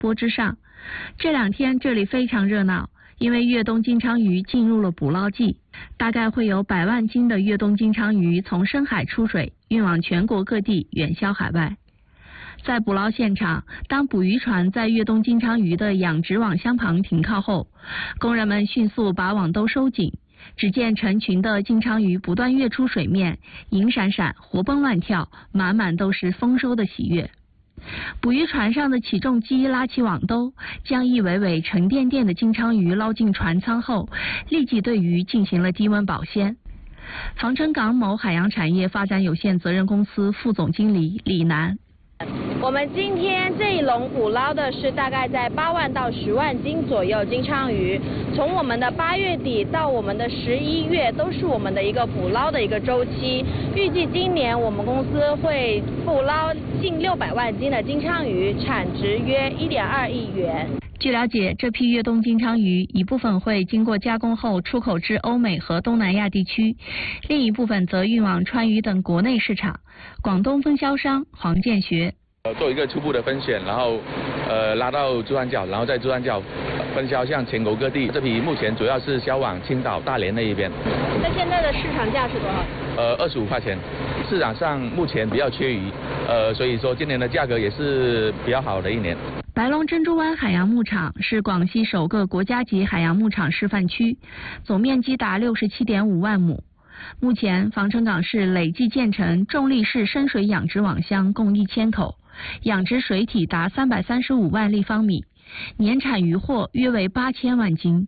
波之上。这2天这里非常热闹，因为越冬金枪鱼进入了捕捞季，大概会有100万斤的越冬金枪鱼从深海出水，运往全国各地，远销海外。在捕捞现场，当捕鱼船在越冬金枪鱼的养殖网箱旁停靠后，工人们迅速把网兜收紧，只见成群的金枪鱼不断跃出水面，银闪闪，活蹦乱跳，满满都是丰收的喜悦。捕鱼船上的起重机拉起网兜，将一尾尾沉甸甸的金枪鱼捞进船舱后，立即对鱼进行了低温保鲜。防城港某海洋产业发展有限责任公司副总经理李楠。 我们今天这一笼捕捞的是大概在8万到10万斤左右金枪鱼。从我们的8月底到我们的11月，都是我们的一个捕捞的一个周期。预计今年我们公司会捕捞近600万斤的金枪鱼，产值约1.2亿元。 据了解，这批越冬金枪鱼一部分会经过加工后出口至欧美和东南亚地区，另一部分则运往川渝等国内市场。广东分销商黄建学。 做一个初步的分选，然后拉到珠三角，然后在珠三角分销向全国各地。这批目前主要是销往青岛、大连那一边。 那现在的市场价是多少 ？25块钱。市场上目前比较缺鱼，所以说今年的价格也是比较好的一年。 白龙珍珠湾海洋牧场是广西首个国家级海洋牧场示范区，总面积达67.5万亩。目前防城港市累计建成重力式深水养殖网箱共1000口，养殖水体达335万立方米，年产渔获约为8000万斤。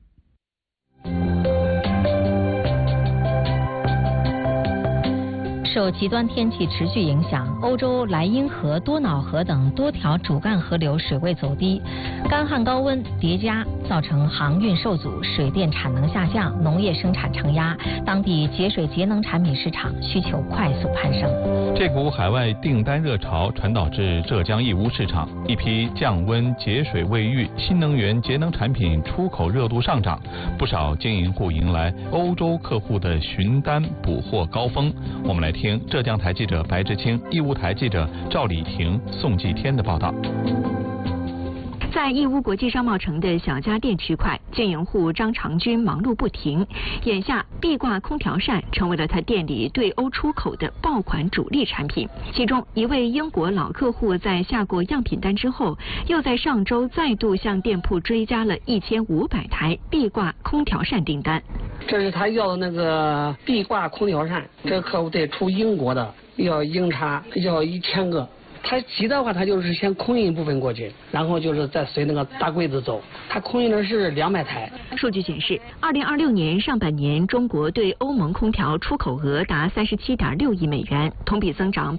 受极端天气持续影响，欧洲莱茵河、多瑙河等多条主干河流水位走低，干旱高温叠加，造成航运受阻，水电产能下降，农业生产承压，当地节水节能产品市场需求快速攀升。 这股海外订单热潮传导至浙江义乌市场，一批降温、节水、卫浴、新能源节能产品出口热度上涨，不少经营户迎来欧洲客户的询单补货高峰。我们来听浙江台记者白志清、义乌台记者赵礼婷、宋继天的报道。 在义乌国际商贸城的小家电区块，经营户张长军忙碌不停。眼下，壁挂空调扇成为了他店里对欧出口的爆款主力产品。其中一位英国老客户在下过样品单之后，又在上周再度向店铺追加了1500台壁挂空调扇订单。 这是他要的那个壁挂空调扇，这个客户得出英国的，要英插，要1000个。他急的话，他就是先空运一部分过去，然后就是再随那个大柜子走。他空运的是200台。 数据显示，2026年上半年，中国对欧盟空调出口额达37.6亿美元，同比增长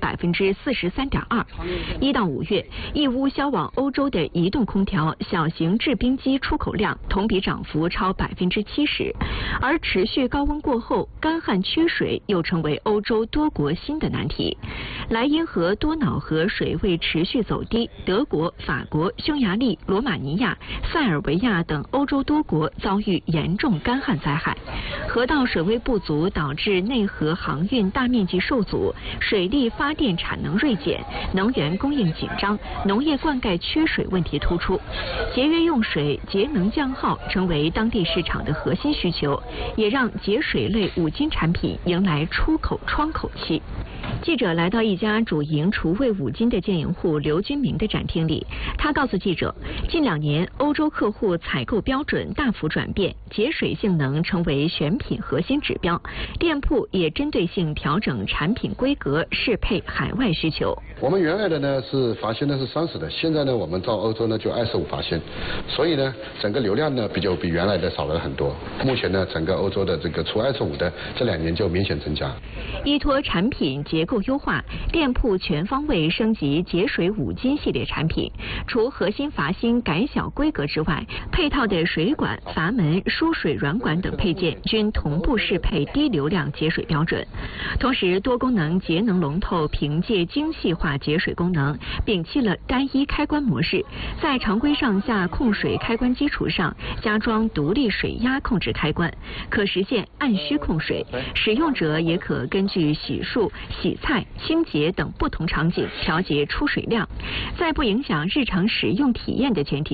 43.2%。1到5月，义乌销往欧洲的移动空调、小型制冰机出口量同比涨幅超70%。而持续高温过后，干旱缺水又成为欧洲多国新的难题。莱茵河、多瑙河水位持续走低，德国、法国、匈牙利、罗马尼亚、塞尔维亚等欧洲多国遭遇严重干旱灾害，河道水位不足导致内河航运大面积受阻，水力发电产能锐减，能源供应紧张，农业灌溉缺水问题突出。节约用水、节能降耗成为当地市场的核心需求，也让节水类五金产品迎来出口窗口期。记者来到一家主营厨卫五金的经营户刘军明的展厅里，他告诉记者，近2年欧洲客户采购标准大幅转变，节水性能成为选品核心指标，店铺也针对性调整产品规格，适配海外需求。 我们原来的呢是罚芯呢是30的，现在呢我们到欧洲呢就25罚芯，所以呢整个流量呢比原来的少了很多。目前呢整个欧洲的这个除25的这2年就明显增加。 依托产品结构优化，店铺全方位升级节水五金系列产品，除核心阀芯改小规格之外，配套的水管、阀门、输水软管等配件均同步适配低流量节水标准。同时，多功能节能龙头凭借精细化节水功能，摒弃了单一开关模式，在常规上下控水开关基础上加装独立水压控制开关，可实现按需控水，使用者也可根据洗漱、洗菜、清洁等不同场景调节出水量，在不影响日常使用体验的前提